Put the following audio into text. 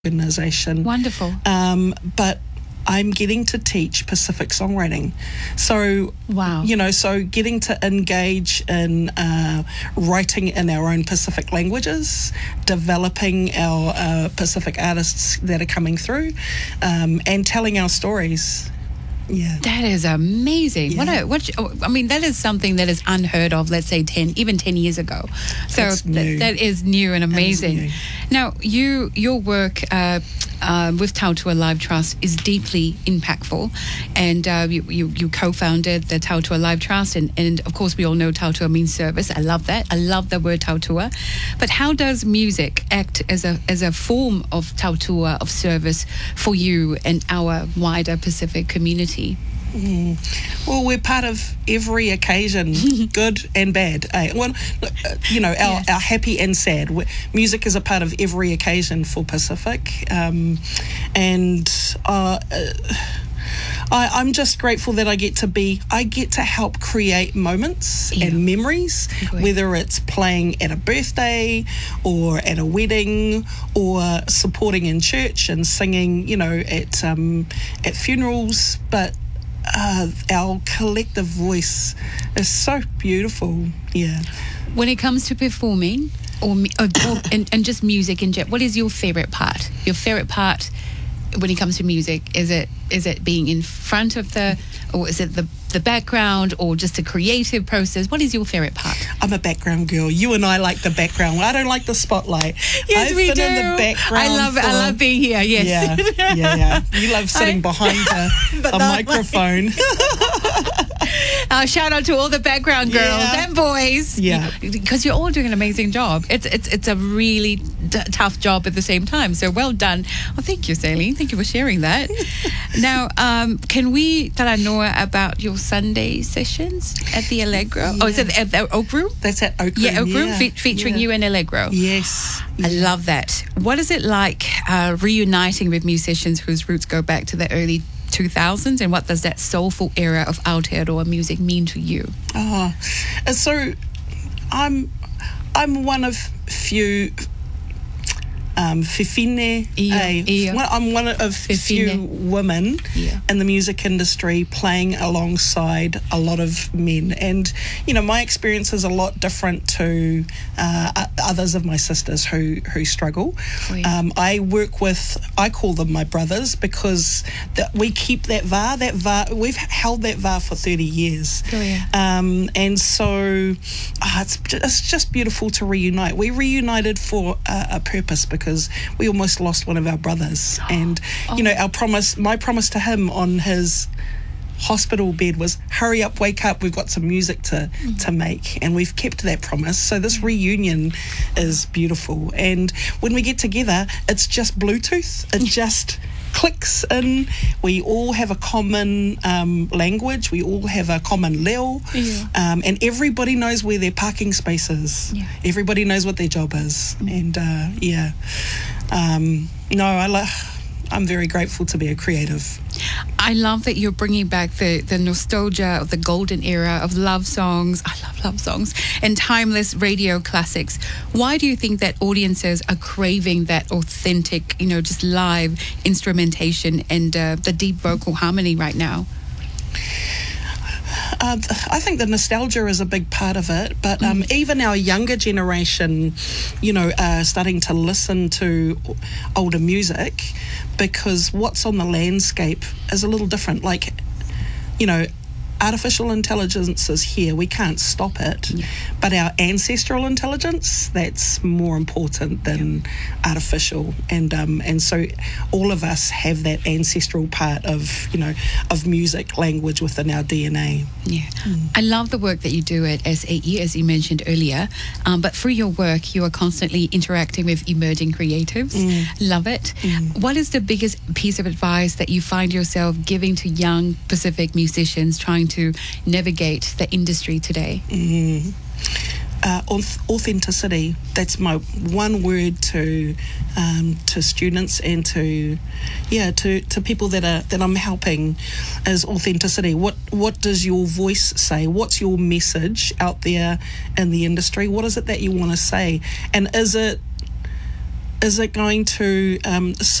organisation. Wonderful. But I'm getting to teach Pacific songwriting. So, Wow. So getting to engage in writing in our own Pacific languages, developing our Pacific artists that are coming through, and telling our stories. Yeah. That is amazing. Yeah. That is something that is unheard of, let's say 10 years ago. So That's new. that is new and amazing. new. Now, your work with Tautua Live Trust is deeply impactful, and you co-founded the Tautua Live Trust, and of course we all know Tautua means service. I love that. I love the word Tautua. But how does music act as a form of Tautua, of service for you and our wider Pacific community? Well, we're part of every occasion, good and bad. Well, Yes. our happy and sad. Music is a part of every occasion for Pacific, and I'm just grateful that I get to help create moments and memories, Great. whether it's playing at a birthday or at a wedding or supporting in church and singing, at funerals. But our collective voice is so beautiful. Yeah. When it comes to performing and just music in general, what is your favorite part? Your favorite part when it comes to music, is it being in front of or is it the background, or just a creative process? What is your favorite part? I'm a background girl. You and I like the background. I don't like the spotlight. Yes, I've we been do. in the background. I love being here. Yes. Yeah. You love sitting behind a microphone. Shout out to all the background girls and boys. Yeah. Because you're all doing an amazing job. It's a really tough job at the same time. So well done. Well, thank you, Celine. Thank you for sharing that. Now, can we tell Noah about your Sunday sessions at the Allegro? Oh, is it at the Oak Room? That's at Oak Room. Yeah, Oak Room, featuring you and Allegro. Yes. I love that. What is it like reuniting with musicians whose roots go back to the early 2000s, and what does that soulful era of Aotearoa music mean to you? So I'm one of few whiwhine. I'm one of few women in the music industry playing alongside a lot of men, and my experience is a lot different to others of my sisters who struggle. I call them my brothers, because we keep that var. We've held that var for 30 years. And so it's just beautiful to reunite. We reunited for a purpose, because we almost lost one of our brothers, and my promise to him on his hospital bed was, hurry up, wake up, we've got some music to make, and we've kept that promise. So this reunion is beautiful, and when we get together, it's just Bluetooth. It just clicks in. We all have a common language. We all have a common leo, and everybody knows where their parking space is. Everybody knows what their job is, and I'm very grateful to be a creative. I love that you're bringing back the nostalgia of the golden era of love songs. I love love songs and timeless radio classics. Why do you think that audiences are craving that authentic, just live instrumentation and the deep vocal harmony right now? I think the nostalgia is a big part of it, but even our younger generation, are starting to listen to older music, because what's on the landscape is a little different. Like, artificial intelligence is here. We can't stop it. But our ancestral intelligence, that's more important than artificial. And so all of us have that ancestral part of music, language within our DNA. Yeah. I love the work that you do at SAE, as you mentioned earlier. But through your work, you are constantly interacting with emerging creatives. Love it. What is the biggest piece of advice that you find yourself giving to young Pacific musicians trying to navigate the industry today? Authenticity. That's my one word to students and to people that I'm helping, is authenticity. What does your voice say? What's your message out there in the industry? What is it that you want to say? And is it is it going to